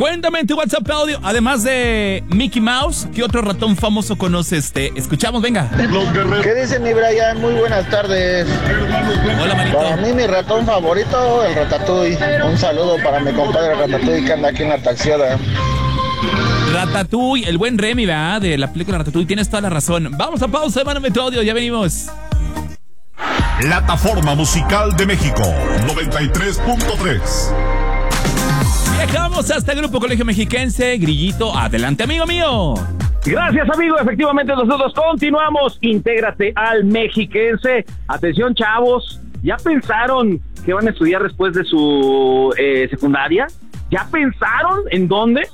Cuéntame en tu WhatsApp audio, además de Mickey Mouse, ¿qué otro ratón famoso conoces? Escuchamos, venga. ¿Qué dice mi Brian? Muy buenas tardes. Hola, manito. Para mí mi ratón favorito, el Ratatouille. Un saludo para mi compadre Ratatouille que anda aquí en la taxiada. Ratatouille, el buen Remy, ¿verdad? De la película Ratatouille, tienes toda la razón. Vamos a pausa, mándame tu audio, ya venimos. Plataforma Musical de México, 93.3. Viajamos hasta el Grupo Colegio Mexiquense. Grillito, adelante, amigo mío. Gracias, amigo. Efectivamente, nosotros continuamos. Intégrate al Mexiquense. Atención, chavos. ¿Ya pensaron que van a estudiar después de su secundaria? ¿Ya pensaron en dónde?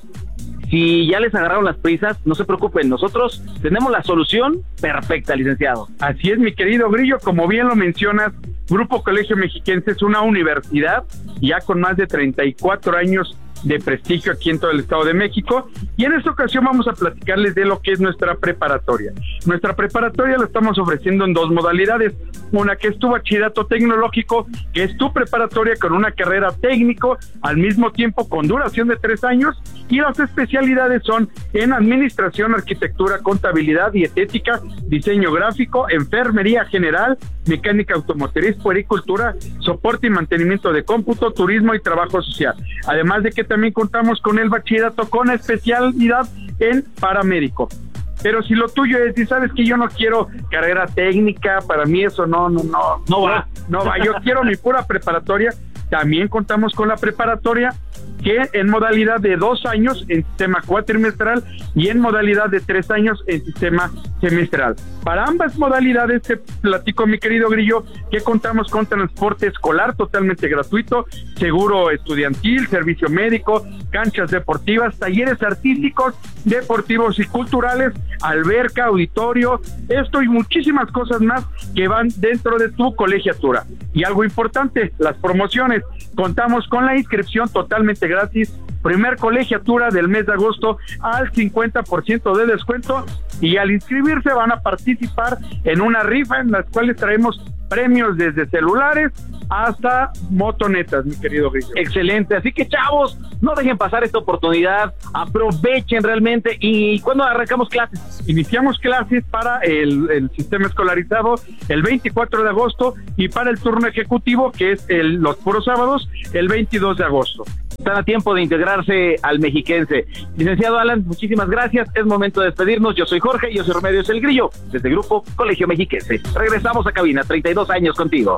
Si ya les agarraron las prisas, no se preocupen, nosotros tenemos la solución perfecta, licenciado. Así es, mi querido Grillo, como bien lo mencionas, Grupo Colegio Mexiquense es una universidad ya con más de 34 años de prestigio aquí en todo el Estado de México, y en esta ocasión vamos a platicarles de lo que es nuestra preparatoria. Nuestra preparatoria la estamos ofreciendo en dos modalidades, una que es tu bachillerato tecnológico, que es tu preparatoria con una carrera técnico, al mismo tiempo con duración de 3 años, y las especialidades son en administración, arquitectura, contabilidad, dietética, diseño gráfico, enfermería general, mecánica automotriz, puericultura, soporte y mantenimiento de cómputo, turismo y trabajo social. Además de que también contamos con el bachillerato con especialidad en paramédico. Pero si lo tuyo es, si sabes que yo no quiero carrera técnica, para mí eso no va. Yo quiero mi pura preparatoria. También contamos con la preparatoria que en modalidad de 2 años en sistema cuatrimestral y en modalidad de 3 años en sistema semestral. Para ambas modalidades te platico, mi querido Grillo, que contamos con transporte escolar totalmente gratuito, seguro estudiantil, servicio médico, canchas deportivas, talleres artísticos, deportivos y culturales, alberca, auditorio, esto y muchísimas cosas más que van dentro de tu colegiatura. Y algo importante, las promociones. Contamos con la inscripción totalmente gratis, primer colegiatura del mes de agosto al 50% de descuento, y al inscribirse van a participar en una rifa en las cuales traemos premios desde celulares hasta motonetas, mi querido Grillo. Excelente, así que chavos, no dejen pasar esta oportunidad, aprovechen realmente. ¿Y cuándo arrancamos clases? Iniciamos clases para el sistema escolarizado el 24 de agosto y para el turno ejecutivo, que es los puros sábados, el 22 de agosto. Están a tiempo de integrarse al Mexiquense. Licenciado Alan, muchísimas gracias. Es momento de despedirnos. Yo soy Jorge y yo soy Remedios el Grillo, desde el Grupo Colegio Mexiquense. Regresamos a cabina, 32 años contigo.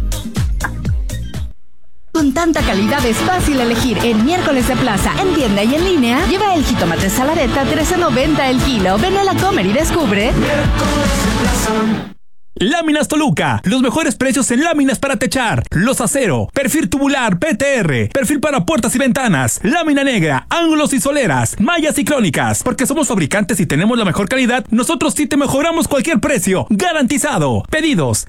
Con tanta calidad es fácil elegir. En miércoles de plaza, en tienda y en línea, lleva el jitomate salareta 13.90 el kilo. Ven a la Comer y descubre. Láminas Toluca, los mejores precios en láminas para techar, los acero, perfil tubular, PTR, perfil para puertas y ventanas, lámina negra, ángulos y soleras, mallas y crónicas. Porque somos fabricantes y tenemos la mejor calidad, nosotros sí te mejoramos cualquier precio, garantizado. Pedidos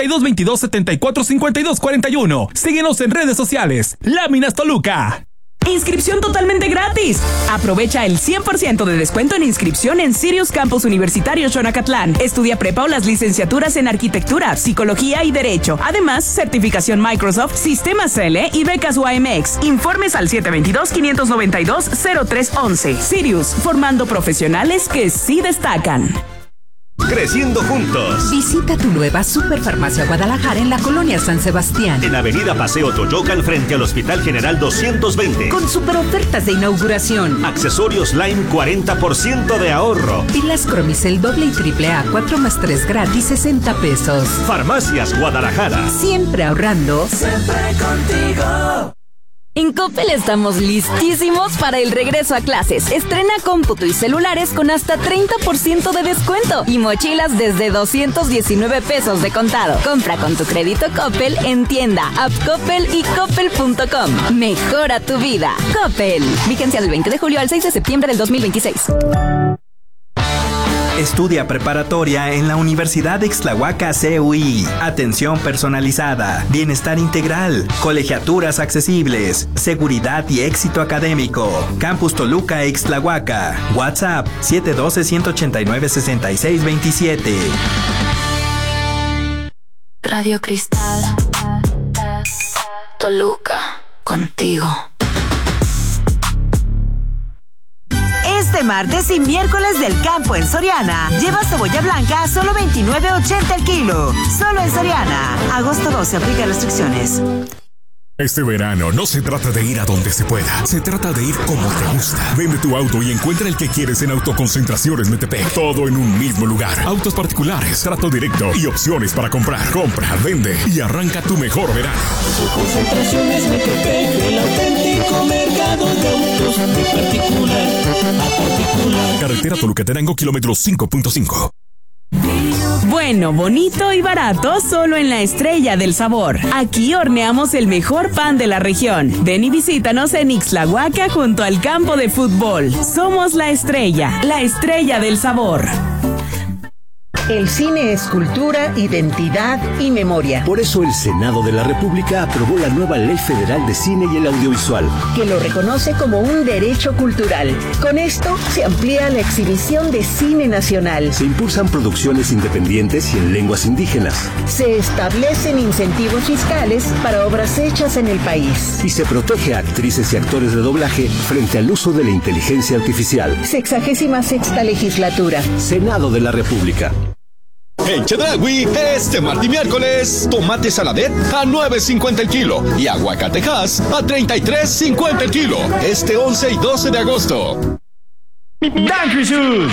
7222-745241. Síguenos en redes sociales. Láminas Toluca. Inscripción totalmente gratis. Aprovecha el 100% de descuento en inscripción en Sirius Campus Universitario Xonacatlán. Estudia prepa o las licenciaturas en Arquitectura, Psicología y Derecho. Además, certificación Microsoft, Sistemas L y becas UAMX. Informes al 722-592-0311. Sirius, formando profesionales que sí destacan. Creciendo juntos. Visita tu nueva Superfarmacia Guadalajara en la colonia San Sebastián. En Avenida Paseo Toyocan frente al Hospital General 220. Con super ofertas de inauguración. Accesorios Lime 40% de ahorro. Pilas Cromicel doble y triple A 4+3 gratis 60 pesos. Farmacias Guadalajara. Siempre ahorrando. Siempre contigo. En Coppel estamos listísimos para el regreso a clases. Estrena cómputo y celulares con hasta 30% de descuento y mochilas desde 219 pesos de contado. Compra con tu crédito Coppel en tienda, app Coppel y coppel.com. Mejora tu vida. Coppel. Vigencia del 20 de julio al 6 de septiembre del 2026. Estudia preparatoria en la Universidad de Ixtlahuaca CUI. Atención personalizada, bienestar integral, colegiaturas accesibles, seguridad y éxito académico. Campus Toluca Ixtlahuaca. WhatsApp 712-189-6627. Radio Cristal Toluca, contigo. Este martes y miércoles del campo en Soriana. Lleva cebolla blanca a solo $29.80 el kilo. Solo en Soriana. Agosto 12, aplica restricciones. Este verano no se trata de ir a donde se pueda, se trata de ir como te gusta. Vende tu auto y encuentra el que quieres en Autoconcentraciones Metepec. Todo en un mismo lugar. Autos particulares, trato directo y opciones para comprar. Compra, vende y arranca tu mejor verano. Autoconcentraciones Metepec, el auténtico mercado de autos de particular a particular. Carretera Toluca-Tenango, kilómetro 5.5. Bueno, bonito y barato solo en La Estrella del Sabor. Aquí horneamos el mejor pan de la región. Ven y visítanos en Ixtlahuaca junto al campo de fútbol. Somos La Estrella del Sabor. El cine es cultura, identidad y memoria. Por eso el Senado de la República aprobó la nueva Ley Federal de Cine y el Audiovisual, que lo reconoce como un derecho cultural. Con esto se amplía la exhibición de cine nacional. Se impulsan producciones independientes y en lenguas indígenas. Se establecen incentivos fiscales para obras hechas en el país. Y se protege a actrices y actores de doblaje frente al uso de la inteligencia artificial. 66ª legislatura. Senado de la República. En Chedraui, este martes y miércoles, tomate saladet a $9.50 el kilo y aguacatejas a $33.50 el kilo. Este 11 y 12 de agosto. Dankri Shoes.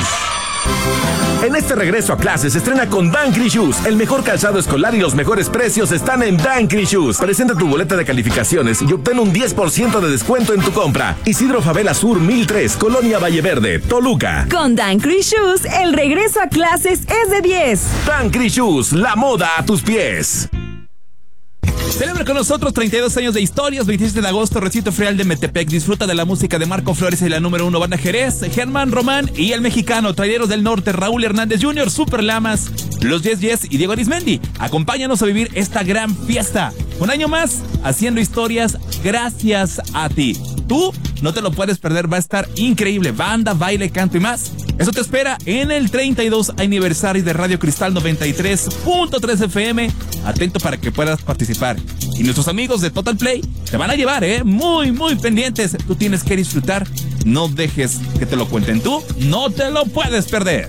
En este regreso a clases, estrena con Dankri Shoes. El mejor calzado escolar y los mejores precios están en Dankri Shoes. Presenta tu boleta de calificaciones y obtén un 10% de descuento en tu compra. Isidro Favela Sur 1003, Colonia Valle Verde, Toluca. Con Dankri Shoes, el regreso a clases es de 10. Dankri Shoes, la moda a tus pies. Celebra con nosotros 32 años de historias. 27 de agosto, Recinto Ferial de Metepec. Disfruta de la música de Marco Flores y la número 1 Banda Jerez, Germán Román y el mexicano Traileros del Norte, Raúl Hernández Jr., Super Lamas, Los 10 y Diego Arismendi. Acompáñanos a vivir esta gran fiesta. Un año más haciendo historias gracias a ti. Tú no te lo puedes perder, va a estar increíble. Banda, baile, canto y más. Eso te espera en el 32 aniversario de Radio Cristal 93.3 FM. Atento para que puedas participar. Y nuestros amigos de Total Play te van a llevar, muy, muy pendientes. Tú tienes que disfrutar. No dejes que te lo cuenten tú. No te lo puedes perder.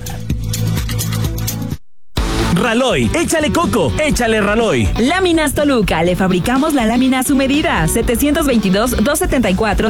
Raloy, échale coco, échale Raloy. Láminas Toluca, le fabricamos la lámina a su medida. 722-274-5100.